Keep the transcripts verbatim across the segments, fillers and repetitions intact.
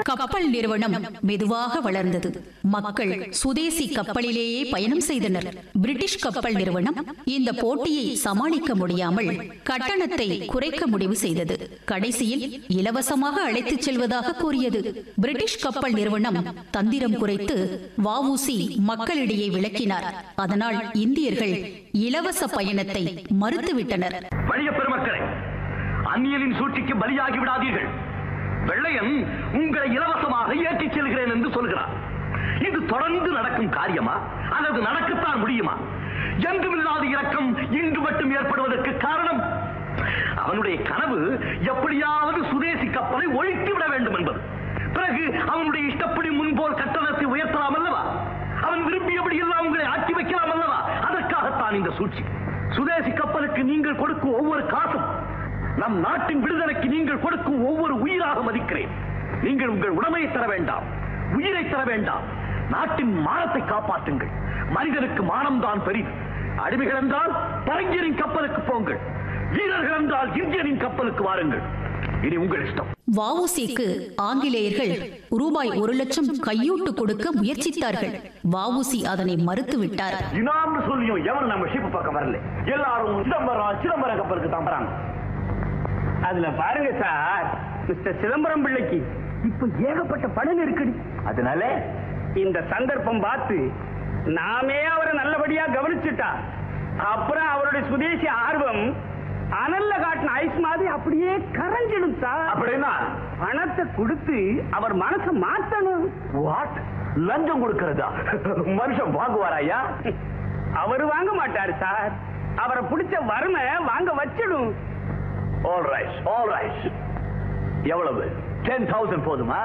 கப்பல் நிறுவனம் மெதுவாக வளர்ந்தது. மக்கள் சுதேசி கப்பலிலேயே பயணம் செய்தனர். பிரிட்டிஷ் கப்பல் நிறுவனம் இந்த போட்டியை சமாளிக்க முடியாமல் கட்டணத்தை குறைக்க முடிவு செய்தது. கடைசியில் இலவசமாக அழைத்துச் செல்வதாக கூறியது. பிரிட்டிஷ் கப்பல் நிறுவனம் தந்திரம் குறைத்து வஉசி மக்களிடையே விளக்கினார். அதனால் இந்தியர்கள் இலவச பயணத்தை மறுத்துவிட்டனர். வணிக பெருமக்களே, அந்நியரின் சூழ்ச்சிக்கு பலியாகி விடாதீர்கள். வெள்ளையன் உங்களை இலவசமாக ஏற்றிச் செல்கிறேன் என்று சொல்கிறார். இது தொடர்ந்து நடக்கும் காரியமா அல்லது நடக்கத்தான் முடியுமா? என்றுமில்லாத இரக்கம் இன்று மட்டும் ஏற்படுவதற்கு காரணம் அவனுடைய கனவு எப்படியாவது சுதேசி கப்பலை ஒழித்து விட வேண்டும் என்பது. பிறகு அவனுடைய இஷ்டப்படி முன்போல் கட்டணத்தை உயர்த்தலாம் அல்லவா? அவன் விரும்பியபடி எல்லாம் உங்களை ஆட்சி வைக்கலாம் அல்லவா? அதற்காகத்தான் இந்த சூழ்ச்சி. சுதேசி கப்பலுக்கு நீங்கள் கொடுக்கும் ஒவ்வொரு காசும் நம் நாட்டின் விடுதலைக்கு நீங்கள் கொடுக்கும் ஒவ்வொரு உயிராக மதிக்கிறேன். நீங்கள் உங்கள் உடமையை தர வேண்டாம், உயிரை தர வேண்டாம். நாட்டின் மானத்தை காப்பாற்றுங்கள். மனிதனுக்கு மானம்தான் பெரிது. அடிமைகள் என்றால் பரங்கியரின் கப்பலுக்கு போங்கள், வீரர்கள் என்றால் இந்தியனின் கப்பலுக்கு வாருங்கள். இனி உங்கள் இஷ்டம். வஉசிக்கு ஆங்கிலேயர்கள் ரூபாய் ஒரு லட்சம் கையூட்டு கொடுக்க முயற்சித்தார்கள். வஉசி அதனை மறுத்துவிட்டார். இனாம்னு சொல்லியும் எவன் நம்ம ஷிப் பக்கம் வரல. எல்லாரும் சிதம்பரம் சிதம்பரம் கப்பலுக்கு தான் வராங்க. அதுல பாருங்க சார், மிஸ்டர் சிதம்பரம் பிள்ளைக்கு இப்ப ஏகப்பட்ட பணம் நெருக்கடி. அதனால இந்த சந்தர்ப்பம் பார்த்து நாமே அவரை நல்லபடியா கவனிச்சுட்டா அப்புறம் அவருடைய சுதேசி ஆர்வம் அனல்ல காட்டின ஐஸ் மாதிரி அப்படியே கரைஞ்சிடும் சார். அப்படின்னா பணத்தை கொடுத்து அவர் மனசை மாத்தணும். வாட்? லஞ்சம் கொடுக்கிறதா? மனுஷன் வாங்குவாராயா? அவரு வாங்க மாட்டாரு சார். அவரை பிடிச்ச வறுமை வாங்க வச்சிடும். All right, all right. எவ்வளவு? டென் தௌசண்ட் போதுமா?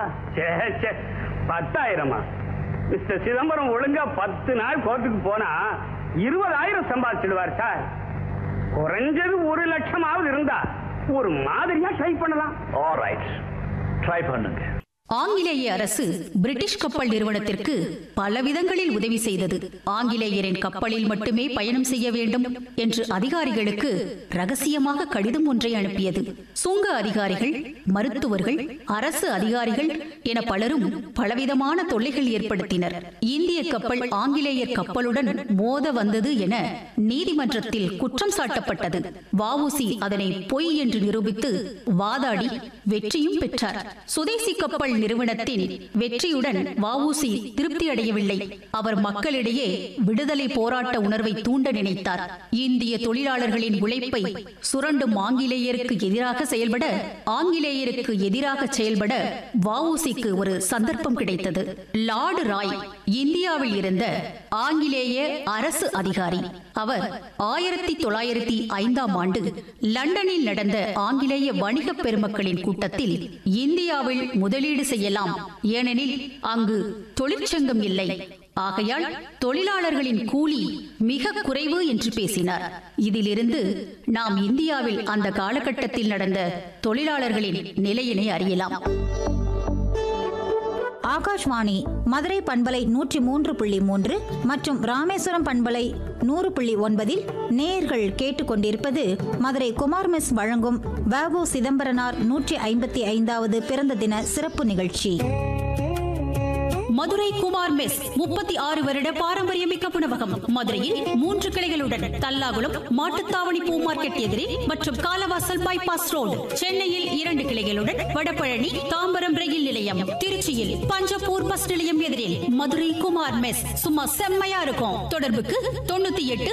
பத்தாயிரமா? மிஸ்டர் சிதம்பரம் ஒழுங்கா பத்து நாள் கோர்ட்டுக்கு போனா இருபதாயிரம் சம்பாதிச்சிடுவார் சார். குறைஞ்சது ஒரு லட்சமாவது இருந்தா ஒரு மாதிரியா ட்ரை பண்ணலாம். ஆல் ரைட், ட்ரை பண்ணுங்க. ஆங்கிலேய அரசு பிரிட்டிஷ் கப்பல் நிறுவனத்திற்கு பல விதங்களில் உதவி செய்தது. ஆங்கிலேயரின் கப்பலில் மட்டுமே பயணம் செய்ய வேண்டும் என்று அதிகாரிகளுக்கு ரகசியமாக கடிதம் ஒன்றை அனுப்பியது. சுங்க அதிகாரிகள், மருத்துவர்கள், அரசு அதிகாரிகள் என பலரும் பலவிதமான தொல்லைகள் ஏற்படுத்தினர். இந்திய கப்பல் ஆங்கிலேயர் கப்பலுடன் மோத வந்தது என நீதிமன்றத்தில் குற்றம் சாட்டப்பட்டது. வஉசி அதனை பொய் என்று நிரூபித்து வாதாடி வெற்றியும் பெற்றார். சுதேசி கப்பல் நிறுவனத்தின் வெற்றியுடன் வஉசி திருப்தி அடையவில்லை. அவர் மக்களிடையே விடுதலை போராட்ட உணர்வை தூண்ட நினைத்தார். இந்திய தொழிலாளர்களின் உழைப்பை சுரண்டும் ஆங்கிலேயருக்கு எதிராக செயல்பட ஆங்கிலேயருக்கு எதிராக செயல்பட வஉசிக்கு ஒரு சந்தர்ப்பம் கிடைத்தது. லார்டு ராய் இந்தியாவில் இருந்த ஆங்கிலேய அரசு அதிகாரி. அவர் ஆயிரத்தி தொள்ளாயிரத்தி ஐந்தாம் ஆண்டு லண்டனில் நடந்த ஆங்கிலேய வணிக பெருமக்களின் கூட்டத்தில் இந்தியாவில் முதலீடு செய்யலாம், ஏனெனில் அங்கு தொழிற்சங்கம் இல்லை, ஆகையால் தொழிலாளர்களின் கூலி மிக குறைவு என்று பேசினார். இதிலிருந்து நாம் இந்தியாவில் அந்த காலகட்டத்தில் நடந்த தொழிலாளர்களின் நிலையினை அறியலாம். ஆகாஷ்வாணி மதுரை பண்பலை நூற்றி மூன்று புள்ளி மூன்று மற்றும் ராமேஸ்வரம் பண்பலை நூறு புள்ளி ஒன்பதில் நேயர்கள் கேட்டுக்கொண்டிருப்பது மதுரை குமார் மெஸ் வழங்கும் வ.உ. சிதம்பரனார் நூற்றி ஐம்பத்தி ஐந்தாவது பிறந்த தின சிறப்பு நிகழ்ச்சி. மதுரை குமார் மெஸ் முப்பத்தி ஆறு வருட பாரம்பரியமிக்க உணவகம். மதுரையில் மூன்று கிளைகளுடன் தல்லாகுளம் மாட்டுத்தாவணி பூ மார்க்கெட் எதிரே மற்றும் காலவாசல் பைபாஸ் ரோடு. சென்னையில் இரண்டு கிளைகளுடன் வடபழனி, தாம்பரம் ரயில் நிலையம். திருச்சியில் பஞ்சப்பூர் பஸ் நிலையம் எதிரில் மதுரை குமார் மெஸ். சும்மா செம்மையா இருக்கும். தொடர்புக்கு தொண்ணூத்தி எட்டு